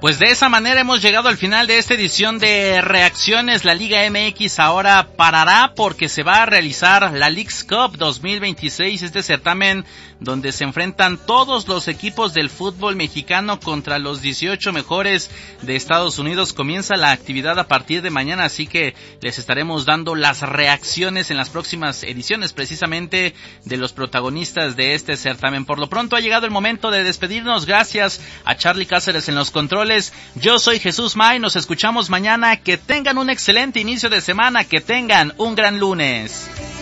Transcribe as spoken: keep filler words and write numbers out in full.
Pues de esa manera hemos llegado al final de esta edición de Reacciones. La Liga M X ahora parará porque se va a realizar la Leagues Cup dos mil veintiséis, este certamen donde se enfrentan todos los equipos del fútbol mexicano contra los dieciocho mejores de Estados Unidos. Comienza la actividad a partir de mañana, así que les estaremos dando las reacciones en las próximas ediciones precisamente de los protagonistas de este certamen. Por lo pronto ha llegado el momento de despedirnos. Gracias a Charlie Cáceres en los controles. Yo soy Jesús May, nos escuchamos mañana. Que tengan un excelente inicio de semana, que tengan un gran lunes.